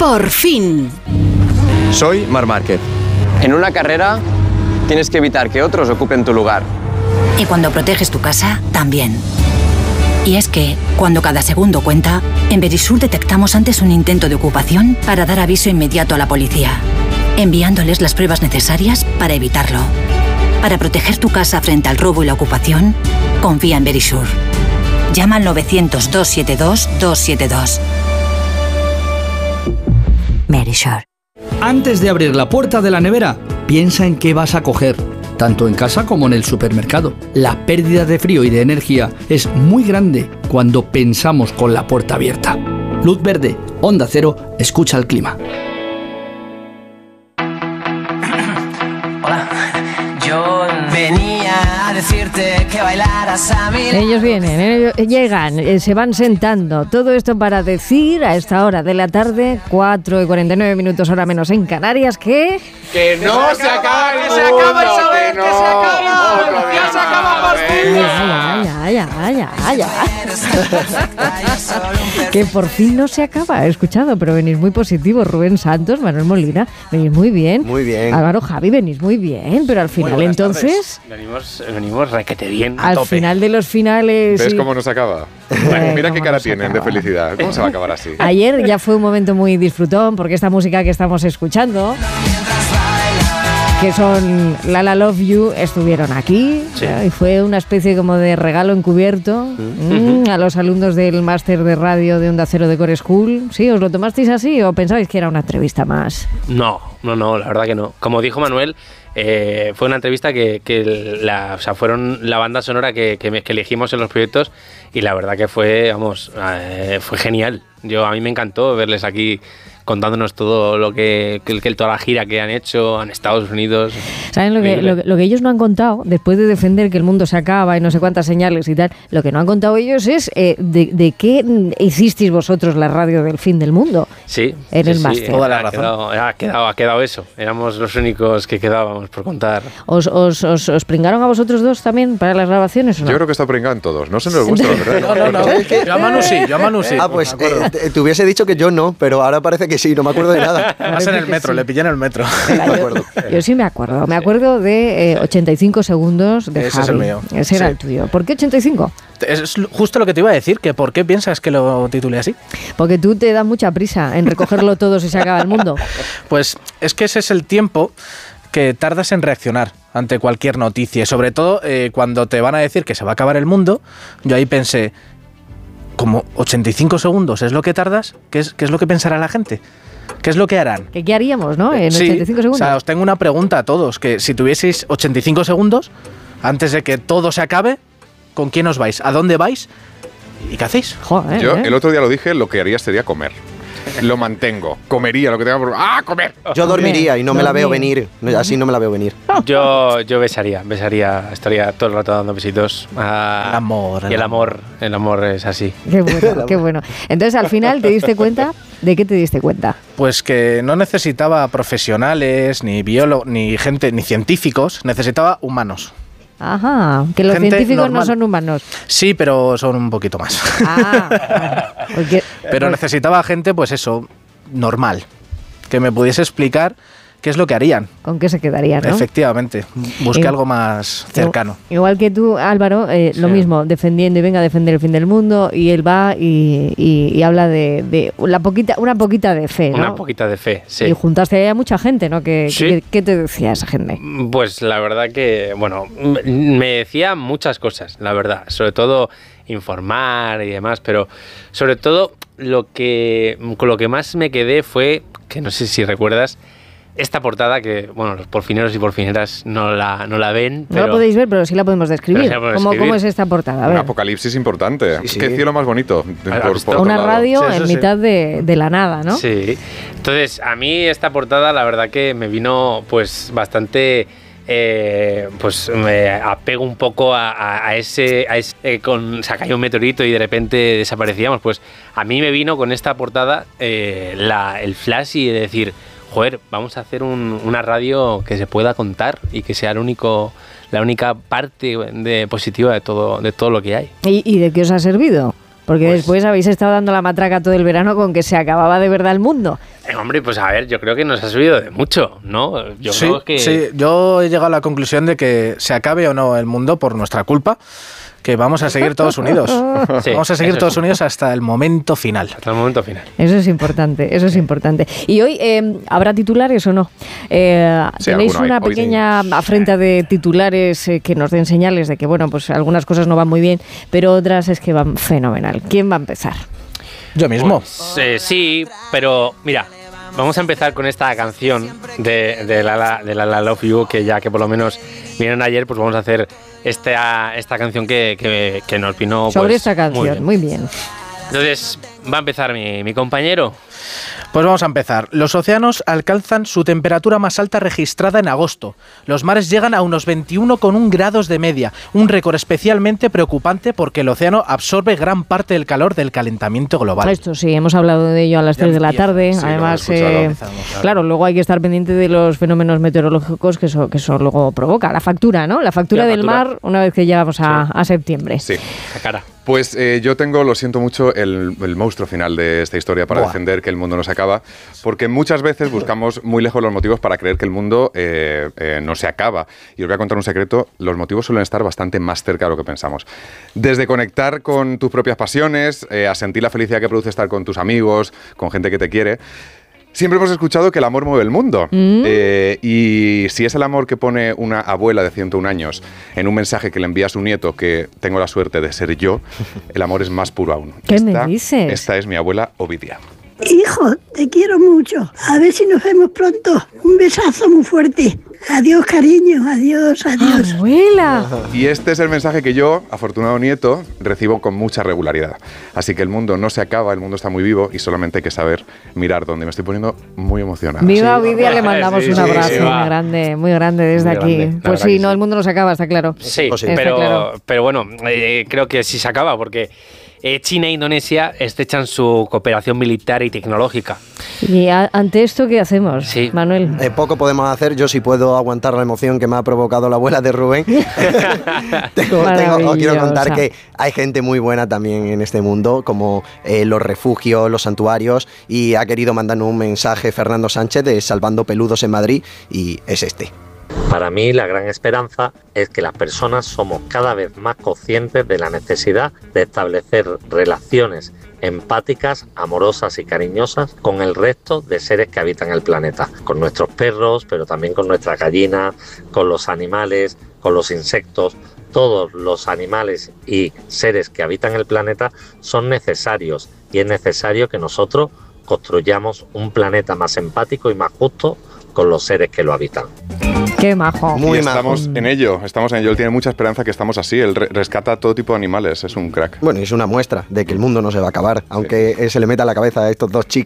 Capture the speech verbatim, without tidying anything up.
Por fin. Soy Marc Márquez. En una carrera tienes que evitar que otros ocupen tu lugar. Y cuando proteges tu casa, también. Y es que, cuando cada segundo cuenta, en Verisur detectamos antes un intento de ocupación para dar aviso inmediato a la policía, enviándoles las pruebas necesarias para evitarlo. Para proteger tu casa frente al robo y la ocupación, confía en Verisur. Llama al novecientos, doscientos setenta y dos, doscientos setenta y dos. Verisur. Antes de abrir la puerta de la nevera, piensa en qué vas a coger, tanto en casa como en el supermercado. La pérdida de frío y de energía es muy grande cuando pensamos con la puerta abierta. Luz verde, Onda Cero, escucha el clima. Hola, yo venía a decirte que bailaras a mí. Ellos vienen, ellos llegan, eh, se van sentando. Todo esto para decir a esta hora de la tarde, cuatro y cuarenta y nueve minutos, hora menos en Canarias, que... Que no se acaba el mundo, que se acaba el saber, que se acaba, ya se acaba por fin. Ya, ya, ya, ya, ya. Que por fin no se acaba, he escuchado, pero venís muy positivos. Rubén Santos, Manuel Molina, venís muy bien. Muy bien. Álvaro, Javi, venís muy bien, pero al final entonces... Venimos, venimos requete bien, al tope. Final de los finales... ¿Ves y... cómo nos acaba? Bueno, mira qué cara nos tienen acaba. de felicidad. ¿Cómo se va a acabar así? Ayer ya fue un momento muy disfrutón, porque esta música que estamos escuchando, que son La La Love You, estuvieron aquí, Sí. ¿no? Y fue una especie como de regalo encubierto mm, a los alumnos del máster de radio de Onda Cero de Core School. ¿Sí? ¿Os lo tomasteis así o pensabais que era una entrevista más? No, no, no, la verdad que no. Como dijo Manuel, eh, fue una entrevista que, que la, o sea, fueron la banda sonora que, que, me, que elegimos en los proyectos y la verdad que fue, vamos, eh, fue genial. Yo, a mí me encantó verles aquí contándonos todo lo que, que, que toda la gira que han hecho en Estados Unidos. ¿Saben lo que, lo, que, lo que ellos no han contado? Después de defender que el mundo se acaba y no sé cuántas señales y tal, lo que no han contado ellos es eh, de, de qué hicisteis vosotros la radio del fin del mundo. Sí, en sí, el sí, máster. Toda la razón. Ha quedado, ha, quedado, ha quedado eso. Éramos los únicos que quedábamos por contar. ¿Os, os, os, os pringaron a vosotros dos también para las grabaciones o no? Yo creo que está pringado en todos. No sé si nos gusta, ¿verdad? No, no, no. Yo a Manu sí, yo a Manu sí. Ah, pues eh, te, te hubiese dicho que yo no, pero ahora parece que sí, no me acuerdo de nada. Vas en el metro, sí. Le pillé en el metro. Venga, yo, yo sí me acuerdo. Me acuerdo de eh, ochenta y cinco segundos de Ese Javi. es el mío. Ese era Sí. el tuyo. ¿Por qué ochenta y cinco? Es justo lo que te iba a decir, que ¿por qué piensas que lo titulé así? Porque tú te das mucha prisa en recogerlo todo si se acaba el mundo. Pues es que ese es el tiempo que tardas en reaccionar ante cualquier noticia, y sobre todo eh, cuando te van a decir que se va a acabar el mundo. Yo ahí pensé, como ochenta y cinco segundos es lo que tardas, ¿qué es, qué es lo que pensará la gente? ¿Qué es lo que harán? ¿Qué, qué haríamos, no? En Sí, ochenta y cinco segundos. O sea, os tengo una pregunta a todos, que si tuvieseis ochenta y cinco segundos, antes de que todo se acabe, ¿con quién os vais? ¿A dónde vais? ¿Y qué hacéis? Joder, Yo ¿eh? el otro día lo dije, lo que haría sería comer. Lo mantengo. Comería lo que tenga por... ¡Ah, comer! Yo dormiría y no me la veo Dormir. venir. No, así no me la veo venir. Yo, yo besaría, besaría, estaría todo el rato dando besitos. A, El amor, Y el el amor, el amor es así. Qué bueno, qué bueno. Entonces, al final, ¿te diste cuenta? ¿De qué te diste cuenta? Pues que no necesitaba profesionales, ni biólogos, ni gente, ni científicos, necesitaba humanos. Ajá, que los Gente científicos normal. no son humanos. Sí, pero son un poquito más. Ah, bueno, porque- Pero pues- necesitaba gente, pues eso, normal, que me pudiese explicar qué es lo que harían. ¿Con qué se quedaría, no? Efectivamente, busqué Y- algo más cercano. Igual que tú, Álvaro, eh, lo Sí. mismo, defendiendo y venga a defender el fin del mundo, y él va y, y- y habla de, de la poquita, una poquita de fe, ¿no? Una poquita de fe, sí. Y juntaste ahí a mucha gente, ¿no? ¿Qué, Sí. qué- qué te decía esa gente? Pues la verdad que, bueno, m- me decía muchas cosas, la verdad. Sobre todo informar y demás, pero sobre todo lo que, con lo que más me quedé fue, que no sé si recuerdas, esta portada que, bueno, los porfineros y porfineras no la, no la ven. No la podéis ver, pero sí la podemos describir. Pero sí la podemos ¿Cómo, describir. ¿Cómo es esta portada? A Un ver. apocalipsis importante. Sí, sí. Qué cielo más bonito. de- ¿Has por- visto? por otro Una lado. radio Sí, eso en sí. mitad de, de la nada, ¿no? Sí. Entonces, a mí esta portada, la verdad que me vino pues bastante... Eh, pues me apego un poco a, a- a ese, a ese eh, con, se cayó un meteorito y de repente desaparecíamos. Pues a mí me vino con esta portada eh, la, el flash y de decir, joder, vamos a hacer un- una radio que se pueda contar y que sea el único, la única parte de, positiva de todo, de todo lo que hay. ¿Y, y de qué os ha servido? Porque Pues- después habéis estado dando la matraca todo el verano con que se acababa de verdad el mundo. Eh, hombre, pues a ver, yo creo que nos ha subido de mucho, ¿no? Yo sí, creo que... sí, yo he llegado a la conclusión de que se acabe o no el mundo por nuestra culpa, que vamos a seguir todos unidos. Sí, vamos a seguir todos sí. unidos hasta el momento final. Hasta el momento final. Eso es importante, eso es importante. Y hoy, eh, ¿habrá titulares o no? Eh, Sí, ¿Tenéis alguno hay. una Hoy pequeña afrenta de titulares eh, que nos den señales de que, bueno, pues algunas cosas no van muy bien, pero otras es que van fenomenal? ¿Quién va a empezar? Yo mismo. Pues, eh, sí, pero mira, vamos a empezar con esta canción de, de Lala, de Lala Love You, que ya que por lo menos vinieron ayer, pues vamos a hacer esta, esta canción que, que, que nos vino Sobre pues, esta canción, muy bien. muy bien. Entonces, va a empezar mi, mi compañero. Pues vamos a empezar. Los océanos alcanzan su temperatura más alta registrada en agosto. Los mares llegan a unos veintiuno coma uno grados de media, un récord especialmente preocupante porque el océano absorbe gran parte del calor del calentamiento global. Esto sí, hemos hablado de ello a las Ya tres de la empieza. tarde. Sí, lo Además, hemos escuchado. eh, Empezamos, claro. claro, luego hay que estar pendiente de los fenómenos meteorológicos que eso, que eso luego provoca. La factura, ¿no? La factura La del factura. mar una vez que llegamos a, Sí. a septiembre. Sí. La cara. Pues eh, yo tengo, lo siento mucho, el, el monstruo final de esta historia para Buah. defender que el mundo no se acaba, porque muchas veces buscamos muy lejos los motivos para creer que el mundo eh, eh, no se acaba. Y os voy a contar un secreto, los motivos suelen estar bastante más cerca de lo que pensamos. Desde conectar con tus propias pasiones, eh, a sentir la felicidad que produce estar con tus amigos, con gente que te quiere. Siempre hemos escuchado que el amor mueve el mundo. Mm. Eh, y si es el amor que pone una abuela de ciento un años en un mensaje que le envía a su nieto, que tengo la suerte de ser yo, el amor es más puro aún. ¿Qué me Esta- dices? Esta es mi abuela Ovidia. Hijo, te quiero mucho. A ver si nos vemos pronto. Un besazo muy fuerte. Adiós, cariño. Adiós, adiós. ¡Abuela! Y este es el mensaje que yo, afortunado nieto, recibo con mucha regularidad. Así que el mundo no se acaba, el mundo está muy vivo y solamente hay que saber mirar dónde. Me estoy poniendo muy emocionada. Viva Ovidia, le mandamos Sí, un sí, abrazo sí, muy va. grande, muy grande desde Muy aquí. grande, la Pues verdad sí, que no, sí. el mundo no se acaba, está claro. Sí, Pues sí. Está pero, claro. pero bueno, eh, creo que sí se acaba porque eh, China e Indonesia estrechan su cooperación militar y tecnológica. Y a- ante esto, ¿qué hacemos, Sí. Manuel? Eh, poco podemos hacer, yo sí puedo aguantar la emoción que me ha provocado la abuela de Rubén. tengo, tengo- os quiero contar Maravillosa. que hay gente muy buena también en este mundo, como eh, los refugios, los santuarios, y ha querido mandarnos un mensaje Fernando Sánchez de Salvando Peludos en Madrid, y es este. Para mí la gran esperanza es que las personas somos cada vez más conscientes de la necesidad de establecer relaciones empáticas, amorosas y cariñosas con el resto de seres que habitan el planeta, con nuestros perros, pero también con nuestras gallinas, con los animales, con los insectos. Todos los animales y seres que habitan el planeta son necesarios y es necesario que nosotros construyamos un planeta más empático y más justo con los seres que lo habitan. Qué majo. y estamos en ello, estamos en ello. Él tiene mucha esperanza que estamos así. Él re- rescata todo tipo de animales, es un crack. Bueno, es una muestra de que el mundo no se va a acabar, aunque eh, se le meta a la cabeza a estos dos chicos